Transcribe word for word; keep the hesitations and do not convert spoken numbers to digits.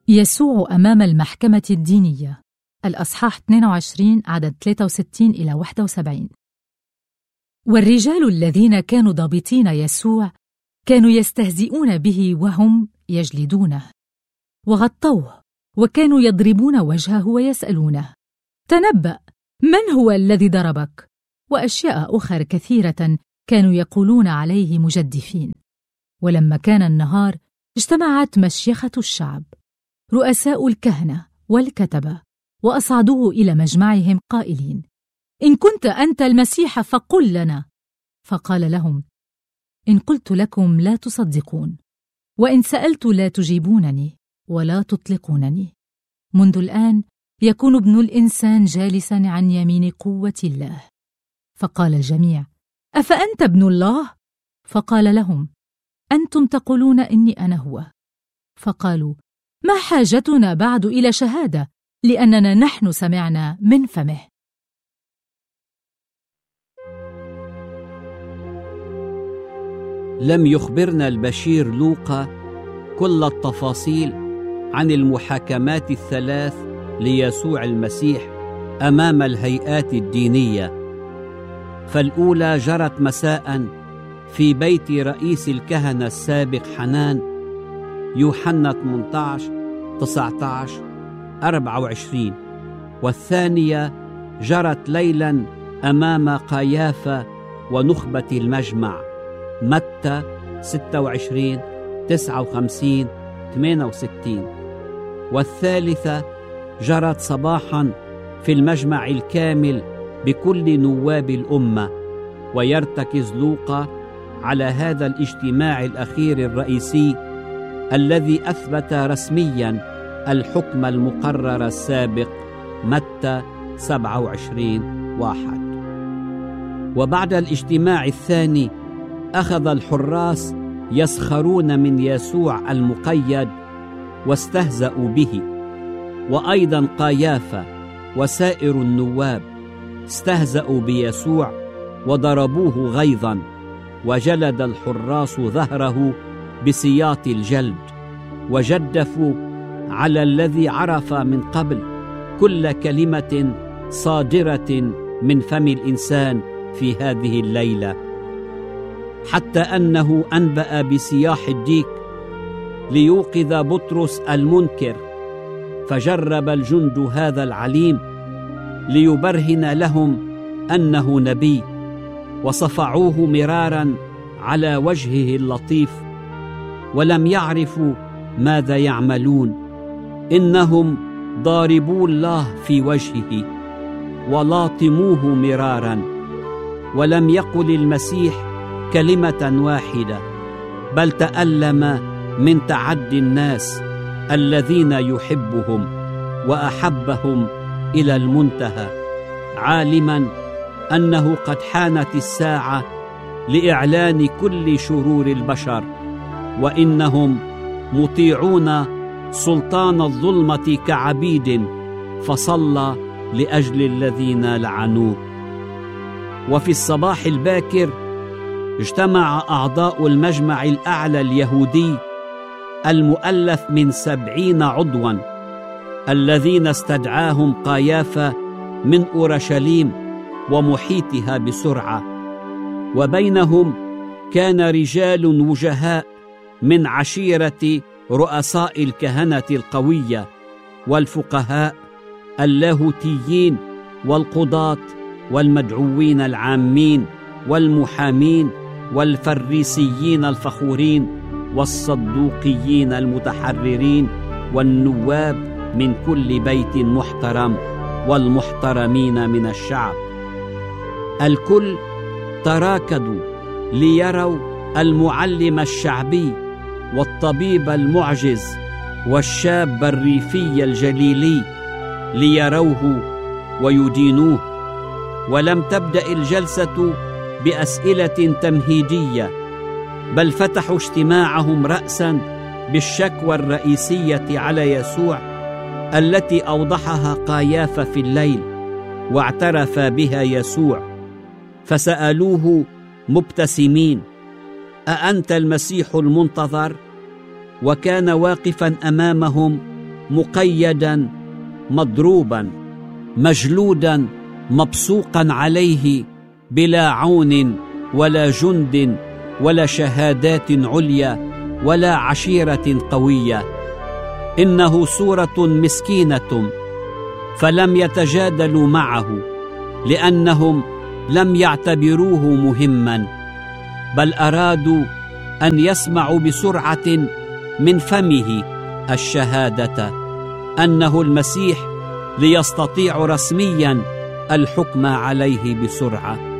يسوع أمام المحكمة الدينية، الأصحاح اثنين وعشرين عدد ثلاثة وستين إلى واحد وسبعين. والرجال الذين كانوا ضابطين يسوع كانوا يستهزئون به وهم يجلدونه، وغطوه وكانوا يضربون وجهه ويسألونه: تنبأ، من هو الذي ضربك؟ وأشياء أخرى كثيرة كانوا يقولون عليه مجدفين. ولما كان النهار اجتمعت مشيخة الشعب، رؤساء الكهنة والكتبة، وأصعدوه إلى مجمعهم قائلين: إن كنت أنت المسيح فقل لنا. فقال لهم: إن قلت لكم لا تصدقون، وإن سألت لا تجيبونني ولا تطلقونني. منذ الآن يكون ابن الإنسان جالسا عن يمين قوة الله. فقال الجميع: أفأنت ابن الله؟ فقال لهم: أنتم تقولون إني أنا هو. فقالوا: ما حاجتنا بعد إلى شهادة، لأننا نحن سمعنا من فمه. لم يخبرنا البشير لوقا كل التفاصيل عن المحاكمات الثلاث ليسوع المسيح أمام الهيئات الدينية. فالأولى جرت مساء في بيت رئيس الكهنة السابق حنان، يوحنا ثمانية عشر تسعة عشر أربعة وعشرين، والثانية جرت ليلا أمام قيافة ونخبة المجمع، متى ستة وعشرين تسعة وخمسين ثمانية وستين، والثالثة جرت صباحا في المجمع الكامل بكل نواب الأمة. ويرتكز لوقا على هذا الاجتماع الأخير الرئيسي الذي أثبت رسميا الحكم المقرر السابق، متى سبعة وعشرين واحد. وبعد الاجتماع الثاني أخذ الحراس يسخرون من يسوع المقيد واستهزأوا به، وأيضا قيافة وسائر النواب استهزأوا بيسوع وضربوه غيظا، وجلد الحراس ظهره بسياط الجلد، وجدفوا على الذي عرف من قبل كل كلمة صادرة من فم الإنسان في هذه الليلة، حتى أنه أنبأ بسياح الديك ليوقظ بطرس المنكر. فجرب الجند هذا العليم ليبرهن لهم أنه نبي، وصفعوه مرارا على وجهه اللطيف، ولم يعرفوا ماذا يعملون. إنهم ضاربوا الله في وجهه ولاطموه مرارا، ولم يقل المسيح كلمة واحدة، بل تألم من تعدي الناس الذين يحبهم وأحبهم إلى المنتهى، عالما أنه قد حانت الساعة لإعلان كل شرور البشر، وإنهم مطيعون سلطان الظلمة كعبيد، فصلى لأجل الذين لعنوه. وفي الصباح الباكر اجتمع أعضاء المجمع الأعلى اليهودي المؤلف من سبعين عضوا، الذين استدعاهم قيافة من أورشليم ومحيطها بسرعة. وبينهم كان رجال وجهاء من عشيرة رؤساء الكهنة القوية والفقهاء اللاهوتيين والقضاة والمدعوين العامين والمحامين والفريسيين الفخورين والصدوقيين المتحررين والنواب من كل بيت محترم والمحترمين من الشعب. الكل تراكدوا ليروا المعلم الشعبي والطبيب المعجز والشاب الريفي الجليلي، ليروه ويدينوه. ولم تبدأ الجلسة بأسئلة تمهيدية، بل فتحوا اجتماعهم رأسا بالشكوى الرئيسية على يسوع التي أوضحها قيافة في الليل واعترف بها يسوع. فسألوه مبتسمين: أأنت المسيح المنتظر؟ وكان واقفا أمامهم مقيدا مضروبا مجلودا مبصوقا عليه بلا عون ولا جند ولا شهادات عليا ولا عشيرة قوية. إنه صورة مسكينة، فلم يتجادلوا معه لأنهم لم يعتبروه مهما، بل أرادوا أن يسمعوا بسرعة من فمه الشهادة أنه المسيح، ليستطيعوا رسميا الحكم عليه بسرعة.